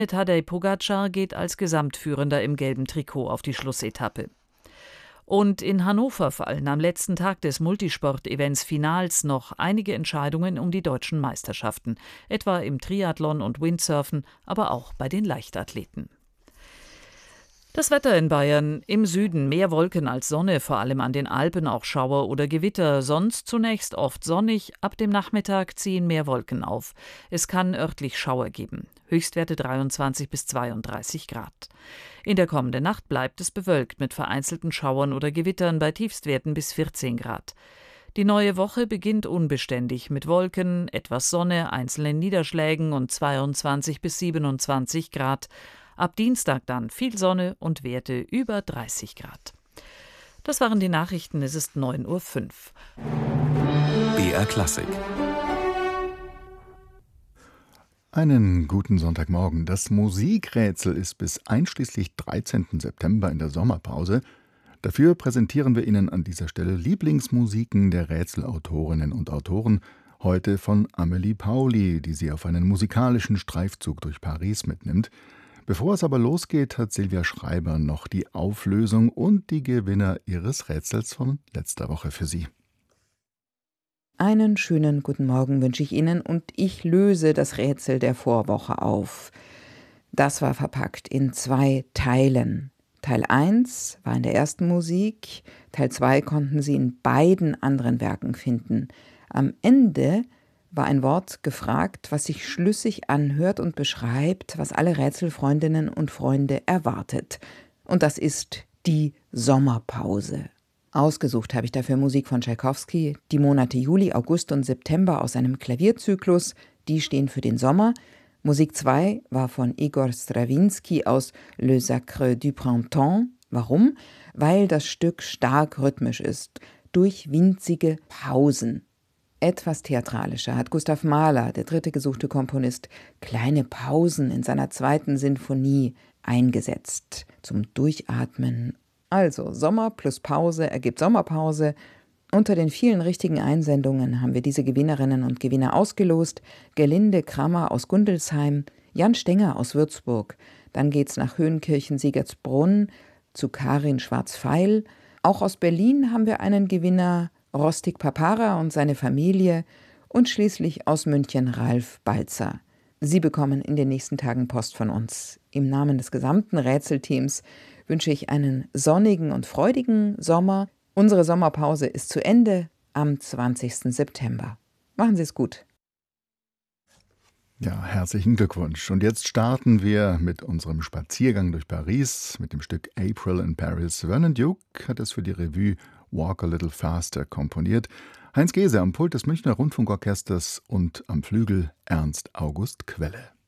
Tadej Pogačar geht als Gesamtführender im gelben Trikot auf die Schlussetappe. Und in Hannover fallen am letzten Tag des Multisport-Events Finals noch einige Entscheidungen um die deutschen Meisterschaften, etwa im Triathlon und Windsurfen, aber auch bei den Leichtathleten. Das Wetter in Bayern: im Süden mehr Wolken als Sonne, vor allem an den Alpen auch Schauer oder Gewitter, sonst zunächst oft sonnig, ab dem Nachmittag ziehen mehr Wolken auf. Es kann örtlich Schauer geben. Höchstwerte 23 bis 32 Grad. In der kommenden Nacht bleibt es bewölkt mit vereinzelten Schauern oder Gewittern bei Tiefstwerten bis 14 Grad. Die neue Woche beginnt unbeständig mit Wolken, etwas Sonne, einzelnen Niederschlägen und 22 bis 27 Grad. Ab Dienstag dann viel Sonne und Werte über 30 Grad. Das waren die Nachrichten, es ist 9:05 Uhr. BR Klassik. Einen guten Sonntagmorgen. Das Musikrätsel ist bis einschließlich 13. September in der Sommerpause. Dafür präsentieren wir Ihnen an dieser Stelle Lieblingsmusiken der Rätselautorinnen und Autoren. Heute von Amélie Pauli, die Sie auf einen musikalischen Streifzug durch Paris mitnimmt. Bevor es aber losgeht, hat Silvia Schreiber noch die Auflösung und die Gewinner ihres Rätsels von letzter Woche für Sie. Einen schönen guten Morgen wünsche ich Ihnen und ich löse das Rätsel der Vorwoche auf. Das war verpackt in 2 Teilen. Teil 1 war in der ersten Musik, Teil 2 konnten Sie in beiden anderen Werken finden. Am Ende war ein Wort gefragt, was sich schlüssig anhört und beschreibt, was alle Rätselfreundinnen und Freunde erwartet. Und das ist die Sommerpause. Ausgesucht habe ich dafür Musik von Tschaikowski, die Monate Juli, August und September aus seinem Klavierzyklus, die stehen für den Sommer. Musik 2 war von Igor Strawinsky aus Le Sacre du Printemps. Warum? Weil das Stück stark rhythmisch ist, durch winzige Pausen. Etwas theatralischer hat Gustav Mahler, der dritte gesuchte Komponist, kleine Pausen in seiner 2. Sinfonie eingesetzt zum Durchatmen. Also Sommer plus Pause ergibt Sommerpause. Unter den vielen richtigen Einsendungen haben wir diese Gewinnerinnen und Gewinner ausgelost. Gerlinde Krammer aus Gundelsheim, Jan Stenger aus Würzburg. Dann geht's nach Höhenkirchen-Siegertsbrunn zu Karin Schwarz-Feil. Auch aus Berlin haben wir einen Gewinner, Rostik Papara und seine Familie, und schließlich aus München Ralf Balzer. Sie bekommen in den nächsten Tagen Post von uns. Im Namen des gesamten Rätselteams wünsche ich einen sonnigen und freudigen Sommer. Unsere Sommerpause ist zu Ende am 20. September. Machen Sie es gut. Ja, herzlichen Glückwunsch. Und jetzt starten wir mit unserem Spaziergang durch Paris mit dem Stück April in Paris. Vernon Duke hat es für die Revue Walk a Little Faster komponiert. Heinz Gese am Pult des Münchner Rundfunkorchesters und am Flügel Ernst August Quelle.